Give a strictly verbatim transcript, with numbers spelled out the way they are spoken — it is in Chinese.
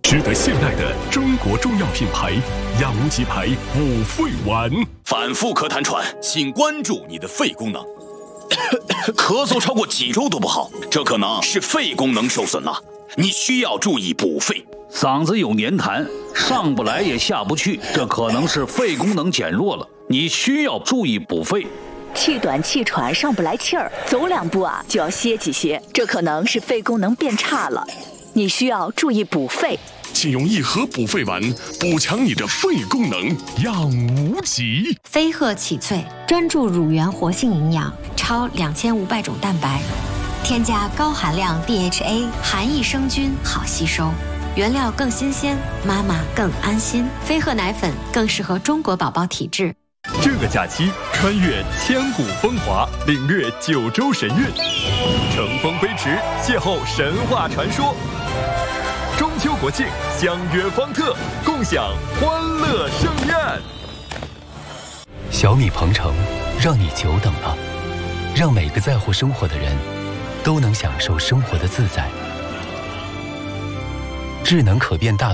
值得信赖的中国中药品牌养无极牌补肺丸。 反复咳痰喘，请关注你的肺功能。咳嗽超过几周都不好，这可能是肺功能受损了，你需要注意补肺。 嗓子有黏痰，上不来也下不去，这可能是肺功能减弱了，你需要注意补肺。 气短气喘，上不来气儿，走两步啊就要歇几歇，这可能是肺功能变差了，你需要注意补肺。 请用一盒补肺丸补强你的肺功能，养无极。 飞鹤启萃专注乳源活性营养，超两千五百种蛋白，添加高含量 D H A， 含益生菌，好吸收。原料更新鲜，妈妈更安心。飞鹤奶粉更适合中国宝宝体质。 这个假期穿越千古风华，领略九州神韵，乘风飞驰，邂逅神话传说。中秋国庆相约方特，共享欢乐盛宴。 小米鹏程让你久等了，让每个在乎生活的人都能享受生活的自在。智能可变大